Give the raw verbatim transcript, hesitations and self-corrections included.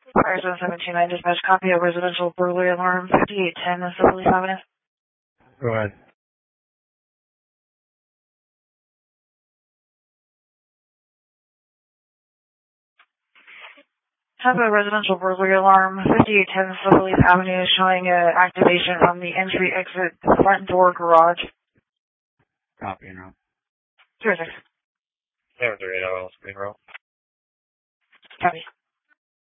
Fire zone seven two nine dispatch, copy of residential burglary alarm fifty-eight ten South Avenue. Go ahead. Have a residential burglary alarm fifty-eight ten South Avenue showing uh, activation from the entry exit front door garage. Copy, and roll. Zero six. seven three eight L L, screen roll. Copy.